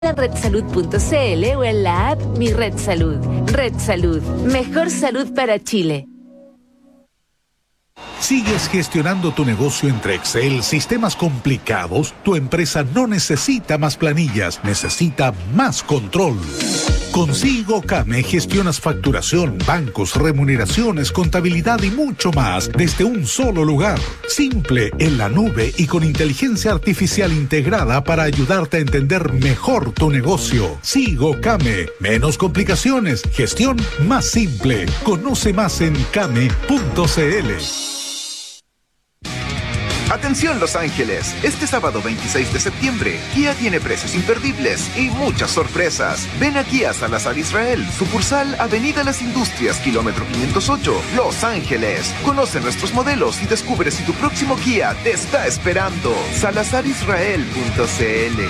en redsalud.cl o en la app Mi Red Salud. Red Salud, mejor salud para Chile. ¿Sigues gestionando tu negocio entre Excel, sistemas complicados? Tu empresa no necesita más planillas, necesita más control. Con SIGOCAME gestionas facturación, bancos, remuneraciones, contabilidad y mucho más desde un solo lugar. Simple, en la nube y con inteligencia artificial integrada para ayudarte a entender mejor tu negocio. SIGOCAME, menos complicaciones, gestión más simple. Conoce más en came.cl. Atención Los Ángeles, este sábado 26 de septiembre, Kia tiene precios imperdibles y muchas sorpresas. Ven aquí a Salazar Israel, sucursal Avenida Las Industrias, kilómetro 508, Los Ángeles. Conoce nuestros modelos y descubre si tu próximo Kia te está esperando. salazarisrael.cl.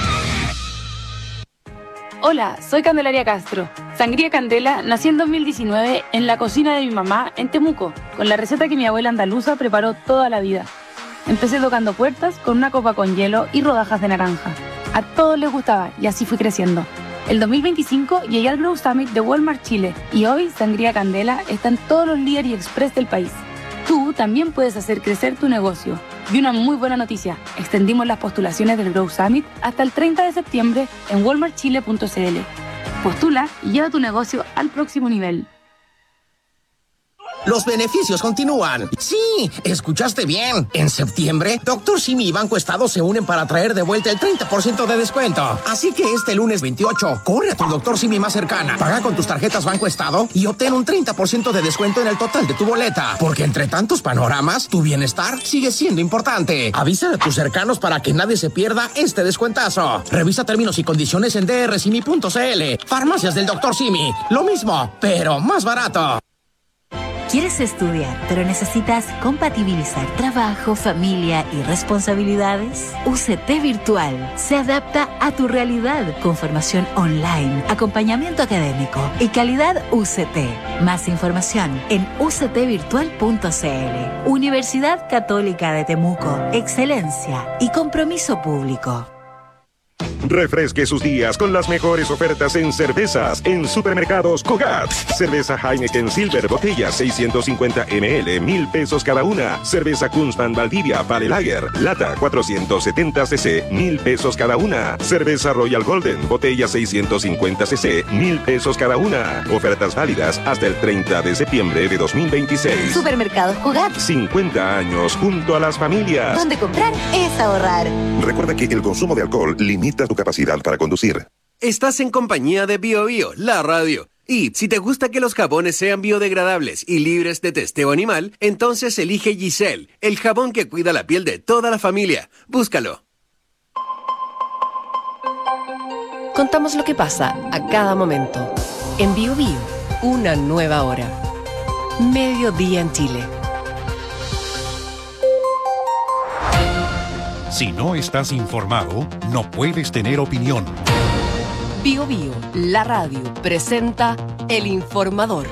Hola, soy Candelaria Castro. Sangría Candela nació en 2019 en la cocina de mi mamá en Temuco, con la receta que mi abuela andaluza preparó toda la vida. Empecé tocando puertas con una copa con hielo y rodajas de naranja. A todos les gustaba y así fui creciendo. El 2025 llegué al Grow Summit de Walmart Chile y hoy Sangría Candela está en todos los Líder y Express del país. Tú también puedes hacer crecer tu negocio. Y una muy buena noticia, extendimos las postulaciones del Grow Summit hasta el 30 de septiembre en walmartchile.cl. Postula y lleva tu negocio al próximo nivel. Los beneficios continúan. Sí, escuchaste bien. En septiembre, Dr. Simi y Banco Estado se unen para traer de vuelta el 30% de descuento. Así que este lunes 28, corre a tu Dr. Simi más cercana, paga con tus tarjetas Banco Estado y obtén un 30% de descuento en el total de tu boleta. Porque entre tantos panoramas, tu bienestar sigue siendo importante. Avisa a tus cercanos para que nadie se pierda este descuentazo. Revisa términos y condiciones en drsimi.cl. Farmacias del Dr. Simi. Lo mismo, pero más barato. ¿Quieres estudiar, pero necesitas compatibilizar trabajo, familia y responsabilidades? UCT Virtual se adapta a tu realidad con formación online, acompañamiento académico y calidad UCT. Más información en uctvirtual.cl. Universidad Católica de Temuco. Excelencia y compromiso público. Refresque sus días con las mejores ofertas en cervezas en Supermercados Cogat. Cerveza Heineken Silver, botella 650 ml, 1,000 pesos cada una. Cerveza Kunzman Valdivia Vale Lager, lata 470 cc, 1,000 pesos cada una. Cerveza Royal Golden, botella 650 cc, 1,000 pesos cada una. Ofertas válidas hasta el 30 de septiembre de 2026. Supermercados Cogat. 50 años junto a las familias. Donde comprar es ahorrar. Recuerda que el consumo de alcohol limita tu capacidad para conducir. Estás en compañía de BioBio, la radio. Y si te gusta que los jabones sean biodegradables y libres de testeo animal, entonces elige Giselle, el jabón que cuida la piel de toda la familia. Búscalo. Contamos lo que pasa a cada momento. En BioBio, una nueva hora. Mediodía en Chile. Si no estás informado, no puedes tener opinión. BioBio, la radio, presenta El Informador.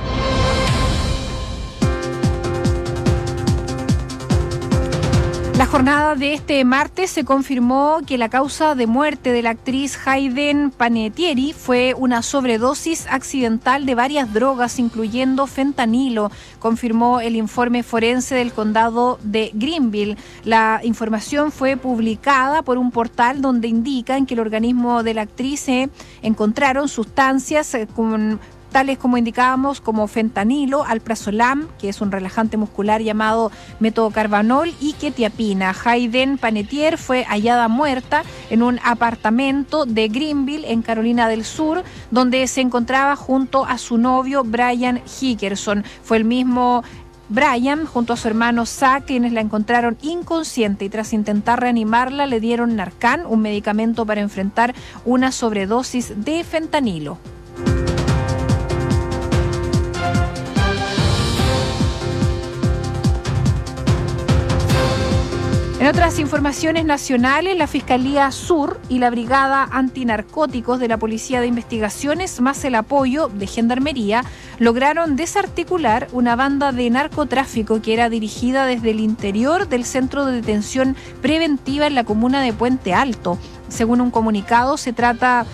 La jornada de este martes se confirmó que la causa de muerte de la actriz Hayden Panettiere fue una sobredosis accidental de varias drogas, incluyendo fentanilo, confirmó el informe forense del condado de Greenville. La información fue publicada por un portal donde indican que el organismo de la actriz se encontraron sustancias tales como indicábamos, como fentanilo, alprazolam, que es un relajante muscular llamado metocarbanol, y quetiapina. Hayden Panettiere fue hallada muerta en un apartamento de Greenville, en Carolina del Sur, donde se encontraba junto a su novio Brian Hickerson. Fue el mismo Brian, junto a su hermano Zach, quienes la encontraron inconsciente y tras intentar reanimarla le dieron Narcan, un medicamento para enfrentar una sobredosis de fentanilo. En En otras informaciones nacionales, la Fiscalía Sur y la Brigada Antinarcóticos de la Policía de Investigaciones, más el apoyo de Gendarmería, lograron desarticular una banda de narcotráfico que era dirigida desde el interior del centro de detención preventiva en la comuna de Puente Alto. Según un comunicado, se trata